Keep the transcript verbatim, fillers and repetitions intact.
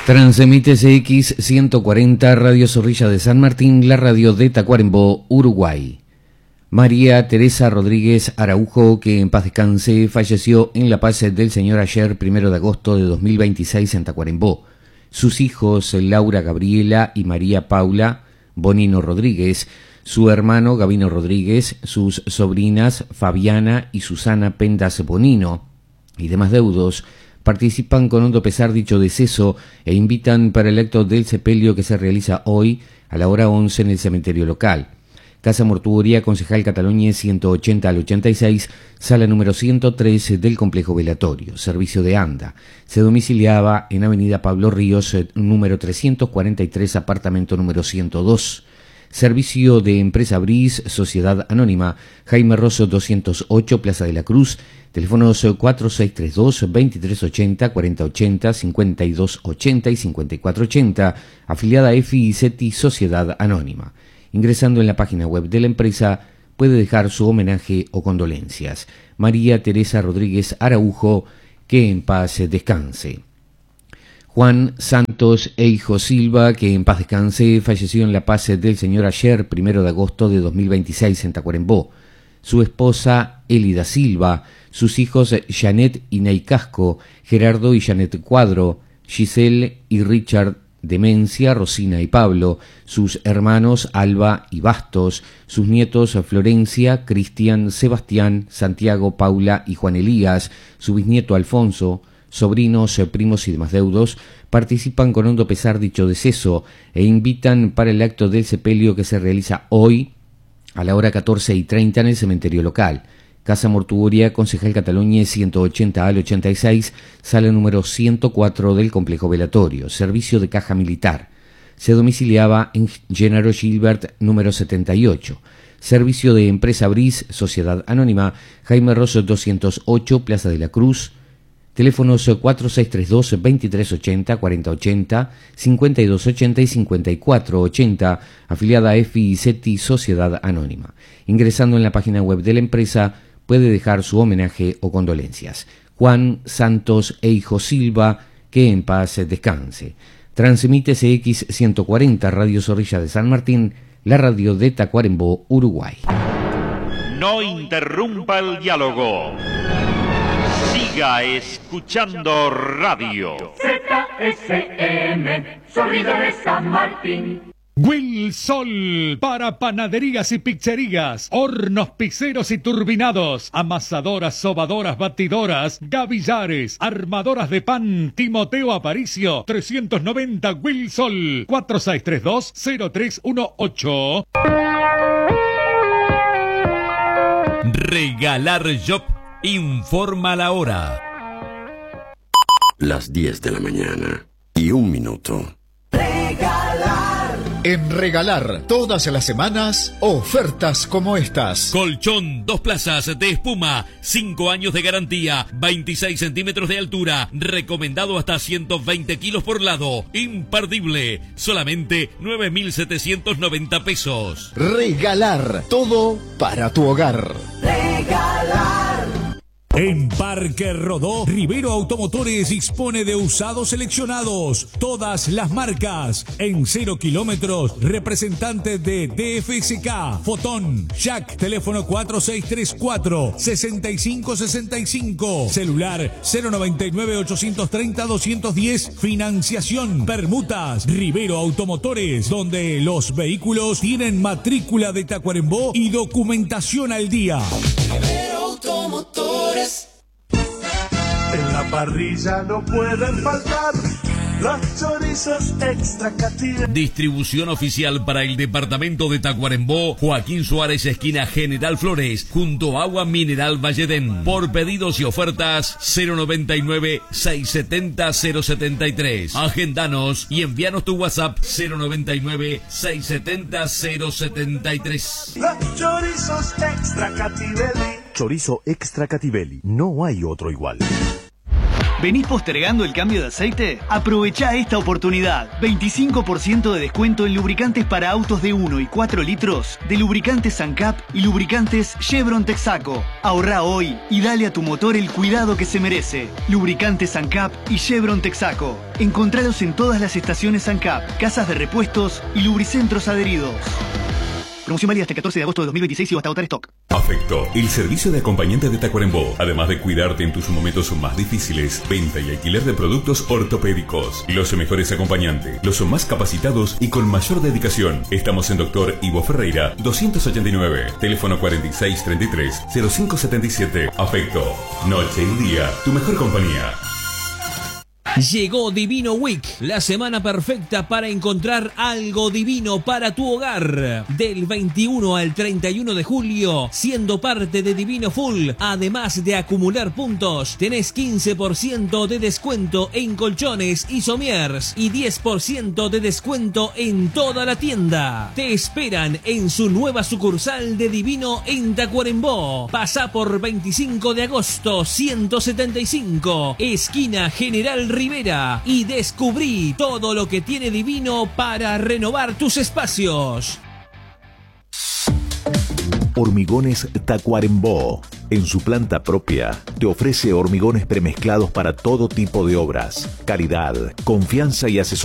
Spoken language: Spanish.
Transmite C X ciento cuarenta, Radio Zorrilla de San Martín, la radio de Tacuarembó, Uruguay. María Teresa Rodríguez Araujo, que en paz descanse, falleció en La Paz del Señor ayer, primero de agosto de dos mil veintiséis, en Tacuarembó. Sus hijos, Laura Gabriela y María Paula Bonino Rodríguez, su hermano Gabino Rodríguez, sus sobrinas Fabiana y Susana Pendas Bonino y demás deudos, participan con hondo pesar dicho deceso e invitan para el acto del sepelio que se realiza hoy a la hora once en el cementerio local. Casa Mortuoria Concejal Cataluñez ciento ochenta al ochenta y seis, sala número ciento trece del complejo velatorio, servicio de anda. Se domiciliaba en Avenida Pablo Ríos, número trescientos cuarenta y tres, apartamento número ciento dos. Servicio de Empresa Bris, Sociedad Anónima, Jaime Rosso doscientos ocho, Plaza de la Cruz, teléfonos cuatro seis tres dos, veintitrés ochenta, cuarenta ochenta, cincuenta y dos ochenta y cincuenta y cuatro ochenta, afiliada a EFI y CETI Sociedad Anónima. Ingresando en la página web de la empresa puede dejar su homenaje o condolencias. María Teresa Rodríguez Araujo, que en paz descanse. Juan Santos Eijo Silva, que en paz descanse, falleció en La Paz del Señor ayer, primero de agosto de dos mil veintiséis, en Tacuarembó. Su esposa Elida Silva, sus hijos Janet y Ney Casco, Gerardo y Janet Cuadro, Giselle y Richard Demencia, Rosina y Pablo, sus hermanos Alba y Bastos, sus nietos Florencia, Cristian, Sebastián, Santiago, Paula y Juan Elías, su bisnieto Alfonso, sobrinos, primos y demás deudos, participan con hondo pesar dicho deceso e invitan para el acto del sepelio que se realiza hoy a la hora catorce y treinta en el cementerio local. Casa Mortuoria Concejal Cataluñez ciento ochenta al ochenta y seis, sala número ciento cuatro del complejo velatorio, servicio de caja militar. Se domiciliaba en Gennaro Gilbert número setenta y ocho. Servicio de Empresa Bris, Sociedad Anónima, Jaime Rosso doscientos ocho, Plaza de la Cruz. Teléfonos cuatro seis tres dos, veintitrés ochenta, cuarenta ochenta, cincuenta y dos ochenta y cincuenta y cuatro ochenta, afiliada a EFI y CETI Sociedad Anónima. Ingresando en la página web de la empresa puede dejar su homenaje o condolencias. Juan Santos Eijo Silva, que en paz descanse. Transmite C X ciento cuarenta, Radio Zorrilla de San Martín, la radio de Tacuarembó, Uruguay. No interrumpa el diálogo. Siga escuchando radio. Z S M, Zorrilla de San Martín. Wilsol, para panaderías y pizzerías, hornos pizzeros y turbinados, amasadoras, sobadoras, batidoras, gavillares, armadoras de pan. Timoteo Aparicio, trescientos noventa Wilsol, cuatro seis tres dos, cero tres uno ocho. Regalar Shop informa la hora. Las diez de la mañana y un minuto. En Regalar, todas las semanas, ofertas como estas. Colchón, dos plazas de espuma, cinco años de garantía, veintiséis centímetros de altura, recomendado hasta ciento veinte kilos por lado, imperdible, solamente nueve mil setecientos noventa pesos. Regalar, todo para tu hogar. Regalar. En Parque Rodó, Rivero Automotores dispone de usados seleccionados, todas las marcas, en cero kilómetros, representantes de D F S K, Fotón, Jack, teléfono cuatro seis tres cuatro, seis cinco seis cinco, celular cero noventa y nueve, ochocientos treinta, doscientos diez, financiación, permutas. Rivero Automotores, donde los vehículos tienen matrícula de Tacuarembó y documentación al día. Rivero Automotores. En la parrilla no pueden faltar los chorizos extra Cativelli. Distribución oficial para el departamento de Tacuarembó, Joaquín Suárez, esquina General Flores, junto a Agua Mineral Valledén. Por pedidos y ofertas, cero noventa y nueve, seiscientos setenta, cero setenta y tres. Agendanos y envíanos tu WhatsApp cero noventa y nueve, seiscientos setenta, cero setenta y tres. Los chorizos extra Cativelli. Chorizo extra Cativelli, no hay otro igual. ¿Venís postergando el cambio de aceite? Aprovechá esta oportunidad. veinticinco por ciento de descuento en lubricantes para autos de uno y cuatro litros de lubricantes Sancap y lubricantes Chevron Texaco. Ahorrá hoy y dale a tu motor el cuidado que se merece. Lubricantes Sancap y Chevron Texaco. Encontralos en todas las estaciones Sancap, casas de repuestos y lubricentros adheridos. Promoción válida hasta el catorce de agosto de dos mil veintiséis y hasta agotar stock. Afecto, el servicio de acompañante de Tacuarembó. Además de cuidarte en tus momentos más difíciles, venta y alquiler de productos ortopédicos. Los mejores acompañantes, los más capacitados y con mayor dedicación. Estamos en Doctor Ivo Ferreira, doscientos ochenta y nueve. Teléfono cuarenta y seis treinta y tres cero cinco setenta y siete. Afecto, noche y día, tu mejor compañía. Llegó Divino Week, la semana perfecta para encontrar algo divino para tu hogar. Del veintiuno al treinta y uno de julio, siendo parte de Divino Full, además de acumular puntos, tenés quince por ciento de descuento en colchones y somiers y diez por ciento de descuento en toda la tienda. Te esperan en su nueva sucursal de Divino en Tacuarembó. Pasá por veinticinco de agosto ciento setenta y cinco, esquina General Rivera, y descubrí todo lo que tiene Divino para renovar tus espacios. Hormigones Tacuarembó. En su planta propia, te ofrece hormigones premezclados para todo tipo de obras. Calidad, confianza y asesoría.